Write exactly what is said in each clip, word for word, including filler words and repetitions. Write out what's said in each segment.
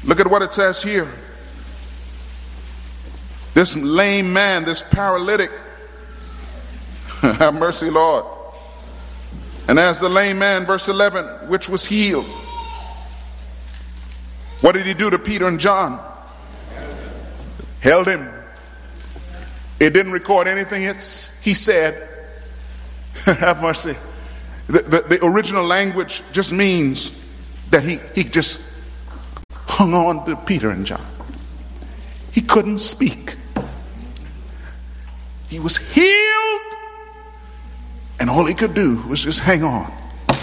Look at what it says here. This lame man, this paralytic, have mercy, Lord. And as the lame man, verse eleven, which was healed, what did he do to Peter and John? Held him. It didn't record anything it's, he said. Have mercy. The, the, the original language just means that he, he just hung on to Peter and John. He couldn't speak. He was healed, and all he could do was just hang on.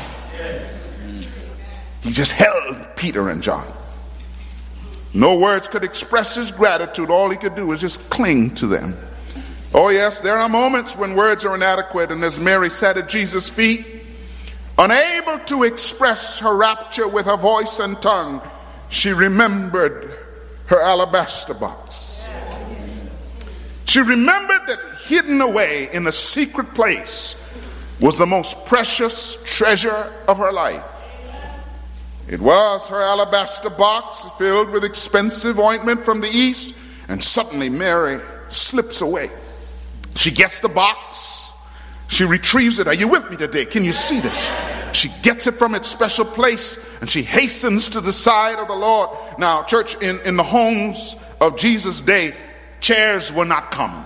He just held Peter and John. No words could express his gratitude. All he could do was just cling to them. Oh yes, there are moments when words are inadequate, and as Mary sat at Jesus' feet, unable to express her rapture with her voice and tongue, she remembered her alabaster box. She remembered that hidden away in a secret place was the most precious treasure of her life. It was her alabaster box filled with expensive ointment from the east, and suddenly Mary slips away. She gets the box. She retrieves it. Are you with me today? Can you see this? She gets it from its special place, and she hastens to the side of the Lord. Now, church, in, in the homes of Jesus' day, chairs were not common.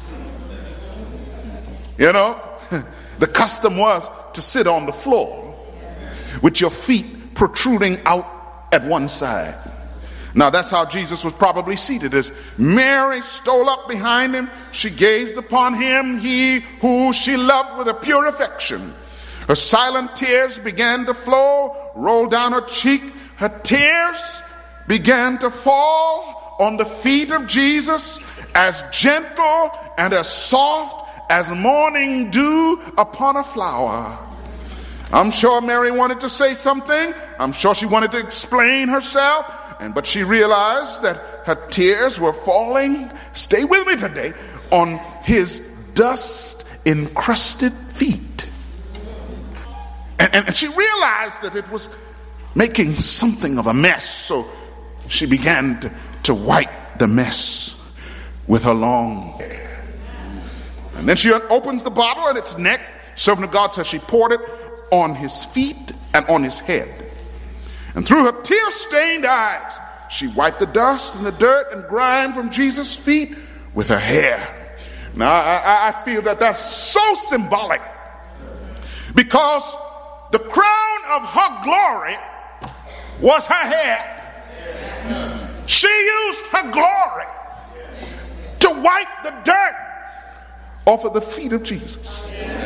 You know, the custom was to sit on the floor with your feet protruding out at one side. Now that's how Jesus was probably seated. As Mary stole up behind him, she gazed upon him, he who she loved with a pure affection. Her silent tears began to flow, rolled down her cheek. Her tears began to fall on the feet of Jesus, as gentle and as soft as morning dew upon a flower. I'm sure Mary wanted to say something. I'm sure she wanted to explain herself. And but she realized that her tears were falling, stay with me today, on his dust encrusted feet. And, and, and she realized that it was making something of a mess. So she began to, to wipe the mess with her long hair. And then she opens the bottle and its neck. Servant of God says she poured it on his feet and on his head. And through her tear-stained eyes, she wiped the dust and the dirt and grime from Jesus' feet with her hair. Now, I, I feel that that's so symbolic, because the crown of her glory was her hair. She used her glory to wipe the dirt off of the feet of Jesus.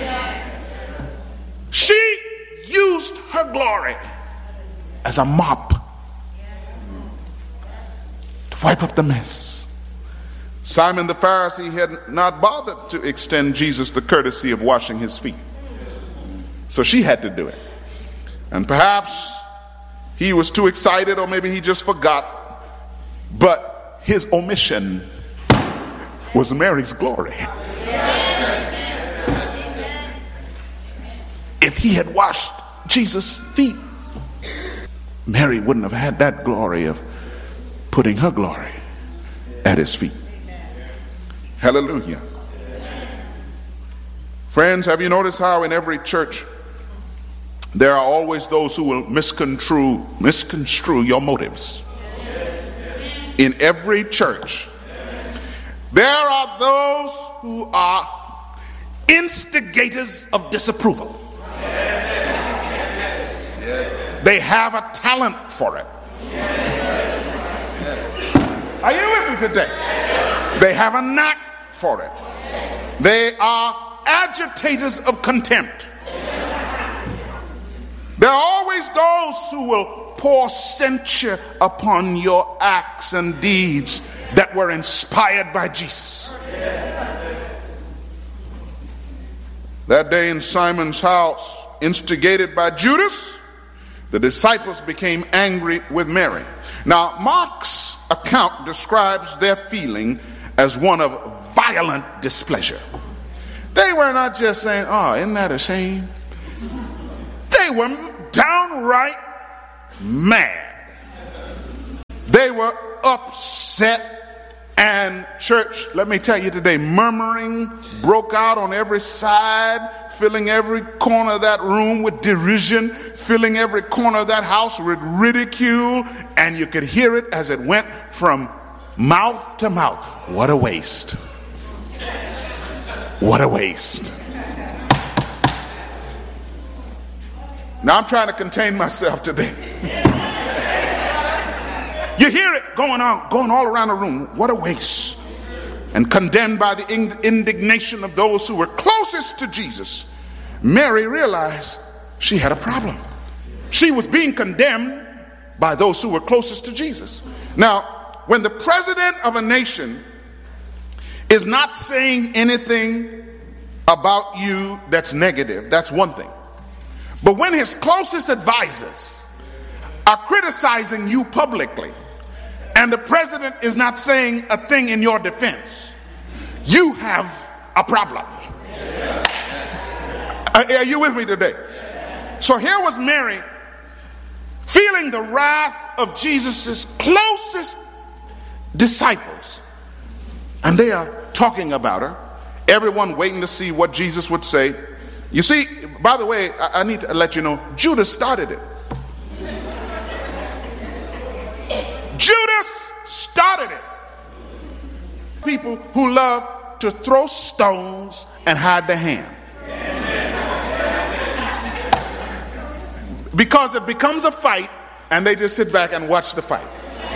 She used her glory as a mop to wipe up the mess. Simon the Pharisee had not bothered to extend Jesus the courtesy of washing his feet, so she had to do it. And perhaps he was too excited, or maybe he just forgot, but his omission was Mary's glory. If he had washed Jesus' feet, Mary wouldn't have had that glory of putting her glory at his feet. Hallelujah. Friends, have you noticed how in every church there are always those who will misconstrue, misconstrue your motives? In every church, there are those who are instigators of disapproval. They have a talent for it. Are you with me today? They have a knack for it. They are agitators of contempt. There are always those who will pour censure upon your acts and deeds that were inspired by Jesus. That day in Simon's house, instigated by Judas, the disciples became angry with Mary. Now, Mark's account describes their feeling as one of violent displeasure. They were not just saying, "Oh, isn't that a shame?" They were downright mad. They were upset. And church, let me tell you today, murmuring broke out on every side, filling every corner of that room with derision, filling every corner of that house with ridicule, and you could hear it as it went from mouth to mouth. What a waste. What a waste. Now I'm trying to contain myself today. You hear it going on, going all around the room. What a waste. And condemned by the indignation of those who were closest to Jesus, Mary realized she had a problem. She was being condemned by those who were closest to Jesus. Now, when the president of a nation is not saying anything about you that's negative, that's one thing. But when his closest advisors are criticizing you publicly, and the president is not saying a thing in your defense, you have a problem. Are you with me today? So here was Mary feeling the wrath of Jesus' closest disciples, and they are talking about her. Everyone waiting to see what Jesus would say. You see, by the way, I need to let you know, Judas started it. Judas started it. People who love to throw stones and hide their hand. Because it becomes a fight and they just sit back and watch the fight.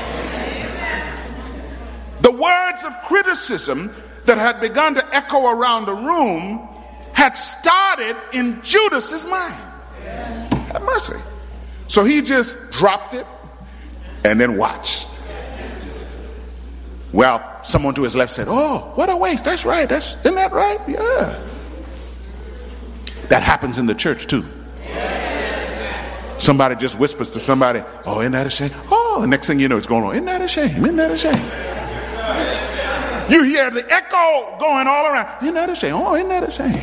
The words of criticism that had begun to echo around the room had started in Judas's mind. Have mercy. So he just dropped it and then watched. Well, someone to his left said, "Oh, what a waste. That's right. That's, isn't that right? Yeah." That happens in the church too. Somebody just whispers to somebody, "Oh, isn't that a shame?" Oh, the next thing you know, it's going on. Isn't that a shame? Isn't that a shame? You hear the echo going all around. Isn't that a shame? Oh, isn't that a shame?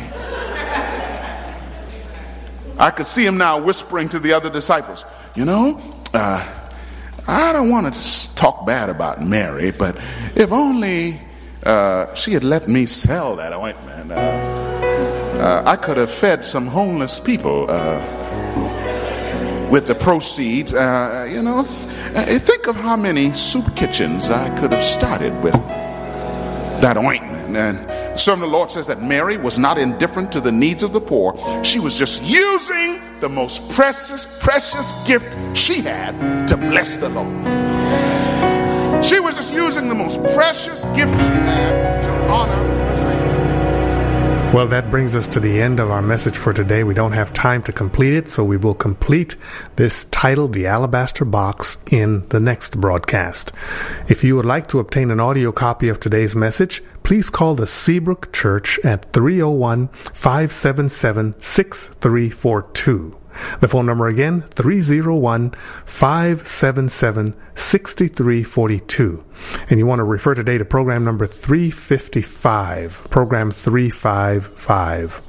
I could see him now whispering to the other disciples, "You know, uh, I don't want to talk bad about Mary, but if only uh, she had let me sell that ointment, uh, uh, I could have fed some homeless people uh, with the proceeds. Uh, you know, th- think of how many soup kitchens I could have started with that ointment." And so the Lord says that Mary was not indifferent to the needs of the poor. She was just using the most precious, precious gift she had to bless the Lord. She was just using the most precious gift she had to honor her Savior. Well, that brings us to the end of our message for today. We don't have time to complete it, so we will complete this title, The Alabaster Box, in the next broadcast. If you would like to obtain an audio copy of today's message, please call the Seabrook Church at three oh one, five seven seven, six three four two. The phone number again, three oh one, five seven seven, six three four two. And you want to refer today to program number three fifty-five, program three fifty-five.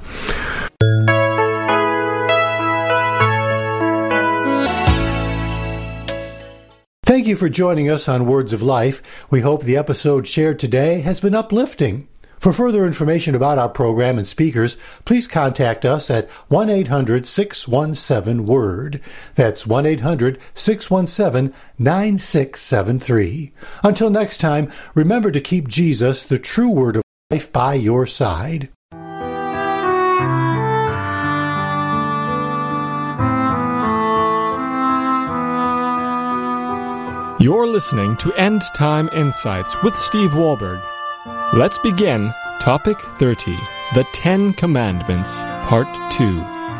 Thank you for joining us on Words of Life. We hope the episode shared today has been uplifting. For further information about our program and speakers, please contact us at one eight hundred, six one seven, W O R D. That's one eight hundred, six one seven, nine six seven three. Until next time, remember to keep Jesus, the true Word of Life, by your side. You're listening to End Time Insights with Steve Wahlberg. Let's begin Topic thirty, The Ten Commandments, Part two.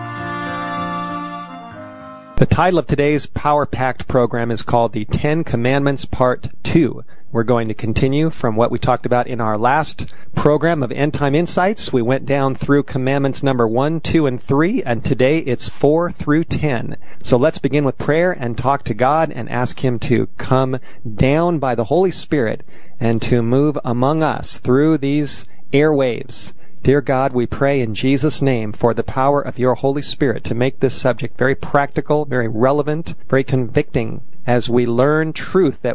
The title of today's Power Packed program is called The Ten Commandments, Part two. We're going to continue from what we talked about in our last program of End Time Insights. We went down through commandments number one, two, and three, and today it's four through ten. So let's begin with prayer and talk to God and ask Him to come down by the Holy Spirit and to move among us through these airwaves. Dear God, we pray in Jesus' name for the power of your Holy Spirit to make this subject very practical, very relevant, very convicting as we learn truth that